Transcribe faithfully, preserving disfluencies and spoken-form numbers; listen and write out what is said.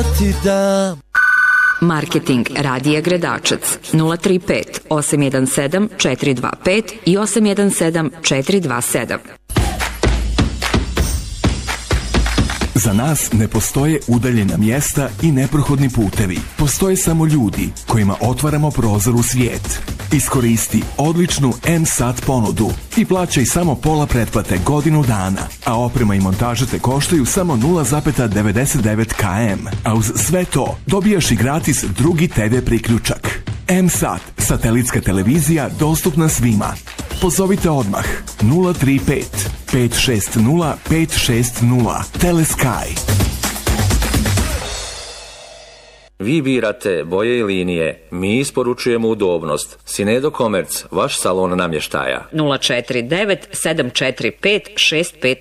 da ti dam. Marketing Radija Gredačac nula tri pet osam jedan sedam četiri dva pet i osam jedan sedam četiri dva sedam. Za nas ne postoje udaljena mjesta i neprohodni putevi. Postoje samo ljudi kojima otvaramo prozor u svijet. Iskoristi odličnu M S A T ponudu i plaćaj samo pola pretplate godinu dana, a oprema i montaža te koštaju samo nula zarez devedeset devet kilometara. A uz sve to dobijaš i gratis drugi te ve priključak. M S A T, satelitska televizija dostupna svima. Pozovite odmah nula tri pet pet šest nula pet šest nula. Telesky. Vi birate boje i linije, mi isporučujemo udobnost. Sinedo Komerc, vaš salon namještaja. nula četiri devet sedam četiri pet šest pet